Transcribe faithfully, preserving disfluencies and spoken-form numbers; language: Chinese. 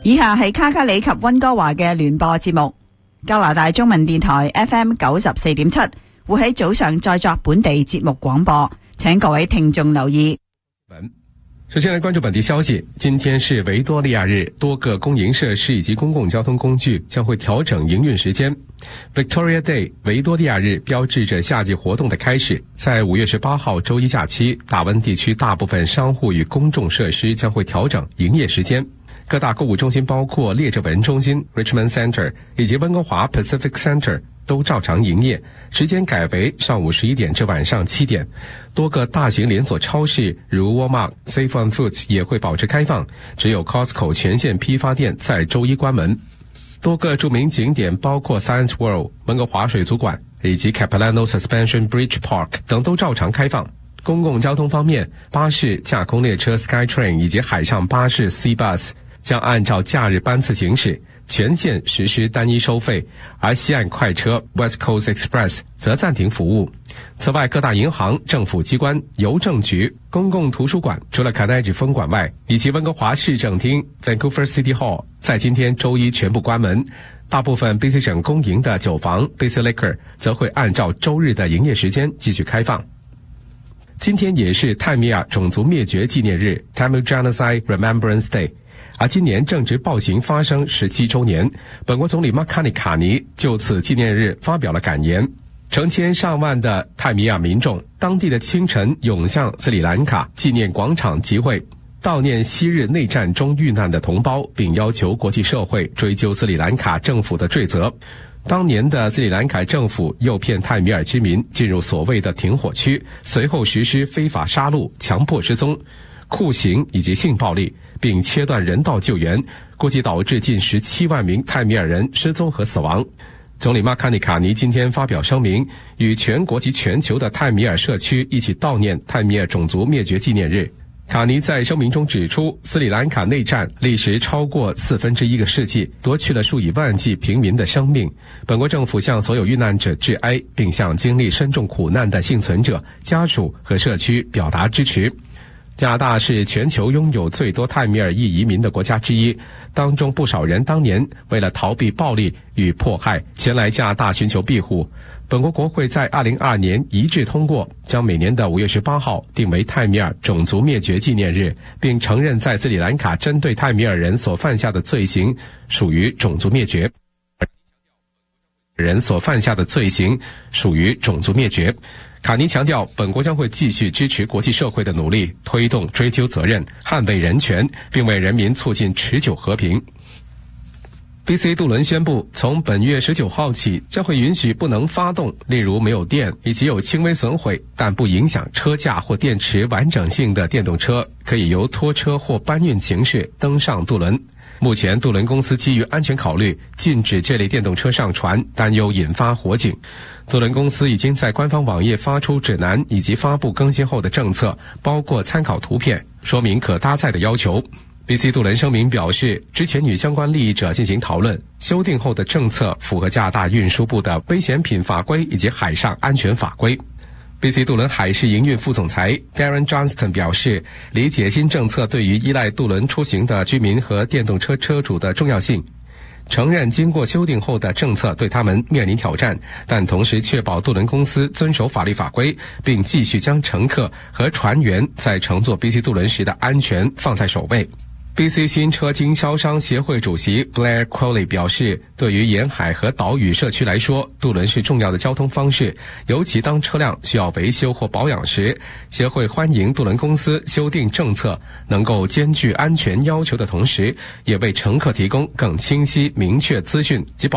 以下係卡卡里及溫哥華嘅聯播節目。加拿大中文電台 F M 九十四點七會喺早上再作本地節目廣播，請各位聽眾留意。 首先來關注本地消息，今天是維多利亞日，多個公營設施以及公共交通工具將會調整營運時間。Victoria Day 維多利亞日標誌着夏季活動的開始，在五月十八號周一假期，大溫地區大部分商戶與公眾設施將會調整營業時間。各大購物中心包括列治文中心 Richmond Centre 以及溫哥華 Pacific Centre 都照常營業，時間改為上午十一點至晚上七點。多個大型連鎖超市如 Walmart、Save On Foods 也會保持開放，只有 Costco 全線批發店在周一關門。多個著名景點包括 Science World、溫哥華水族館以及 Capilano Suspension Bridge Park 等都照常開放。公共交通方面，巴士、架空列車 SkyTrain 以及海上巴士 Sea Bus 將按照假日班次行駛，全線實施單一收費，而西岸快車 West Coast Express 則暫停服務。此外，各大銀行、政府機關、郵政局、公共圖書館除了卡內治分館外，以及溫哥華市政廳 Vancouver City Hall 在今天周一全部關門。大部分 B C 省公營的酒房 B C Liquor 則會按照周日的營業時間繼續開放。今天也是泰米爾種族滅絕紀念日 Tamil Genocide Remembrance Day，而今年正值暴行發生十七周年，本國總理馬卡尼卡尼就此紀念日發表了感言。成千上萬的泰米爾民眾當地的清晨湧向斯里蘭卡紀念廣場集會，悼念昔日內戰中遇難的同胞，並要求國際社會追究斯里蘭卡政府的罪責。當年的斯里蘭卡政府誘騙泰米爾居民進入所謂的停火區，隨後實施非法殺戮、強迫失蹤、酷刑以及性暴力，並切斷人道救援，估計導致近十七萬名泰米爾人失蹤和死亡。總理馬卡尼卡尼今天發表聲明，與全國及全球的泰米爾社區一起悼念泰米爾種族滅絕紀念日。卡尼在聲明中指出，斯里蘭卡內戰歷時超過四分之一個世紀，奪去了數以萬計平民的生命。本國政府向所有遇難者致哀，並向經歷深重苦難的幸存者、家屬和社區表達支持。加拿大是全球擁有最多泰米爾裔移民的國家之一，當中不少人當年為了逃避暴力與迫害，前來加拿大尋求庇護。本國國會在二零二二年一致通過，將每年的五月十八號定為泰米爾種族滅絕紀念日，並承認在斯里蘭卡針對泰米爾人所犯下的罪行屬於種族滅絕。人所犯下的罪行屬於種族滅絕。卡尼強調，本國將會繼續支持國際社會的努力，推動追究責任、捍衛人權，並為人民促進持久和平。B C 杜倫宣布，從本月十九號起，將會允許不能發動，例如沒有電以及有輕微損毀但不影響車架或電池完整性的電動車，可以由拖車或搬運形式登上渡輪。目前渡輪公司基於安全考慮，禁止這類電動車上船，擔憂引發火警。渡輪公司已經在官方網頁發出指南以及發布更新後的政策，包括參考圖片，說明可搭載的要求。B C 渡輪聲明表示，之前與相關利益者進行討論，修訂後的政策符合加拿大運輸部的危險品法規以及海上安全法規。B C 渡輪海事營運副總裁 Darren Johnston 表示，理解新政策對於依賴渡輪出行的居民和電動車車主的重要性，承認經過修訂後的政策對他們面臨挑戰，但同時確保渡輪公司遵守法律法規，並繼續將乘客和船員在乘坐 B C 渡輪時的安全放在首位。B C 新車經銷商協會主席 Blair Crowley 表示，對於沿海和島嶼社區來說，渡輪是重要的交通方式，尤其當車輛需要維修或保養時，協會歡迎渡輪公司修訂政策，能夠兼具安全要求的同時，也為乘客提供更清晰明確資訊及保